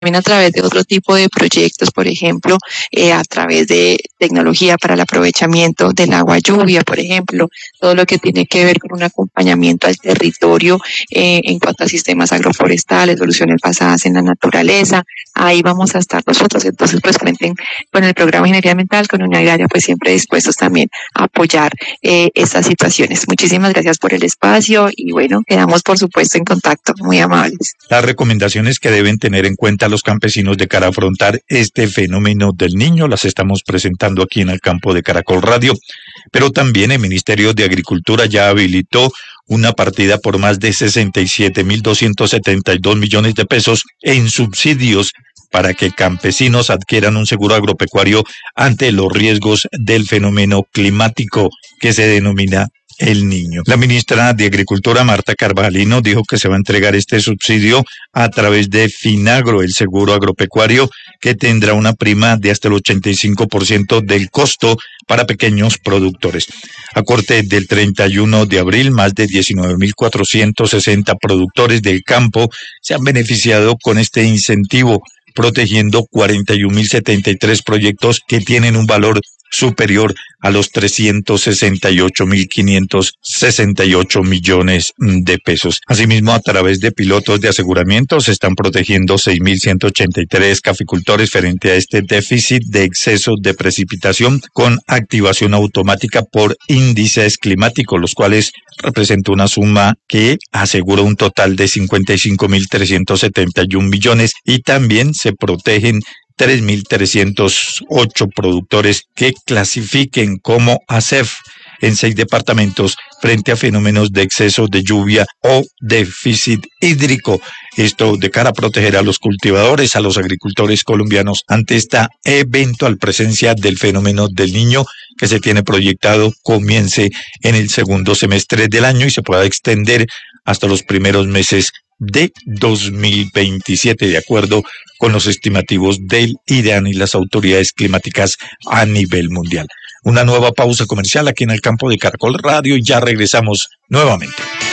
también a través de otro tipo de proyectos, por ejemplo, a través de tecnología para el aprovechamiento del agua lluvia, por ejemplo, todo lo que tiene que ver con un acompañamiento al territorio en cuanto a sistemas agroforestales, soluciones basadas en la naturaleza. Ahí vamos a estar nosotros. Entonces, pues cuenten con el programa Ingeniería Ambiental, con Unión Agraria, pues siempre dispuestos también a apoyar estas situaciones. Muchísimas gracias por el espacio y bueno, quedamos por supuesto en contacto. Muy amables. Las recomendaciones que deben tener en cuenta los campesinos de cara a afrontar este fenómeno del Niño las estamos presentando aquí en el campo de Caracol Radio, pero también el Ministerio de Agricultura ya habilitó una partida por más de 67.272 millones de pesos en subsidios para que campesinos adquieran un seguro agropecuario ante los riesgos del fenómeno climático que se denomina El Niño. La ministra de Agricultura, Marta Carvajalino, dijo que se va a entregar este subsidio a través de Finagro, el seguro agropecuario, que tendrá una prima de hasta el 85% del costo para pequeños productores. A corte del 31 de abril, más de 19.460 productores del campo se han beneficiado con este incentivo, protegiendo 41.073 proyectos que tienen un valor superior a los 368.568 millones de pesos. Asimismo, a través de pilotos de aseguramiento se están protegiendo 6.183 caficultores frente a este déficit de exceso de precipitación con activación automática por índices climáticos, los cuales representa una suma que asegura un total de 55.371 millones y también se protegen 3.308 productores que clasifiquen como ASEF en 6 departamentos frente a fenómenos de exceso de lluvia o déficit hídrico. Esto de cara a proteger a los cultivadores, a los agricultores colombianos ante esta eventual presencia del fenómeno del Niño que se tiene proyectado comience en el segundo semestre del año y se pueda extender hasta los primeros meses de 2027, de acuerdo con los estimativos del IDEAN y las autoridades climáticas a nivel mundial. Una nueva pausa comercial aquí en el campo de Caracol Radio y ya regresamos nuevamente.